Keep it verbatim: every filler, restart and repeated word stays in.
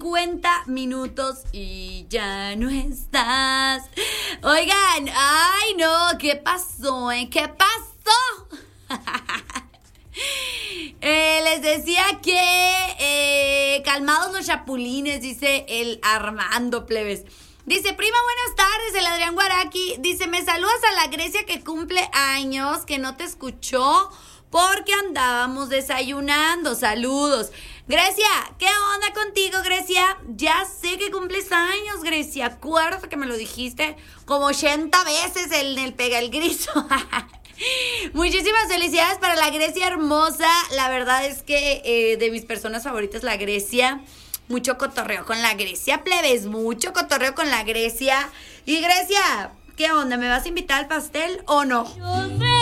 cincuenta minutos y ya no estás. Oigan, ay no, ¿qué pasó, eh? ¿Qué pasó? eh, les decía que eh, calmados los chapulines, dice el Armando, plebes. Dice, prima, buenas tardes, el Adrián Guaraki. Dice, me saludas a la Grecia que cumple años, que no te escuchó porque andábamos desayunando. Saludos. Grecia, ¿qué onda contigo, Grecia? Ya sé que cumples años, Grecia. Acuérdate que me lo dijiste como ochenta veces en el Pega el Grito. Muchísimas felicidades para la Grecia hermosa. La verdad es que eh, de mis personas favoritas, la Grecia. Mucho cotorreo con la Grecia, plebes, mucho cotorreo con la Grecia. Y Grecia, ¿qué onda? ¿Me vas a invitar al pastel o no? Yo sé